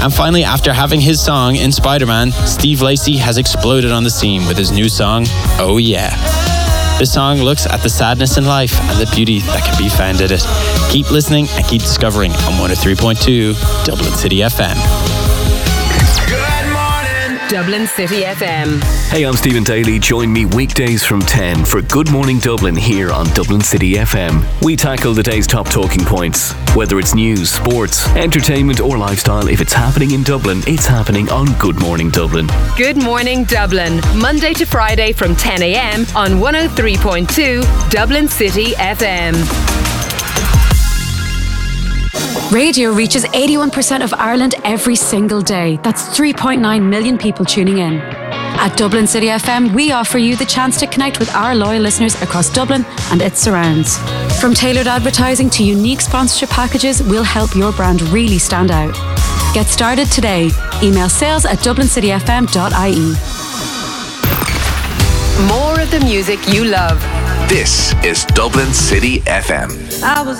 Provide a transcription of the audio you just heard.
And finally, after having his song in Spider-Man, Steve Lacy has exploded on the scene with his new song, Oh Yeah. This song looks at the sadness in life and the beauty that can be found in it. Keep listening and keep discovering on 103.2 Dublin City FM. Dublin City FM. Hey, I'm Stephen Daly. Join me weekdays from 10 for Good Morning Dublin here on Dublin City FM. We tackle the day's top talking points. Whether it's news, sports, entertainment or lifestyle, if it's happening in Dublin, it's happening on Good Morning Dublin. Good Morning Dublin, Monday to Friday from 10 a.m. on 103.2 Dublin City FM. Radio reaches 81% of Ireland every single day. That's 3.9 million people tuning in. At Dublin City FM, we offer you the chance to connect with our loyal listeners across Dublin and its surrounds. From tailored advertising to unique sponsorship packages, we'll help your brand really stand out. Get started today. Email sales@dublincityfm.ie. More of the music you love. This is Dublin City FM. I was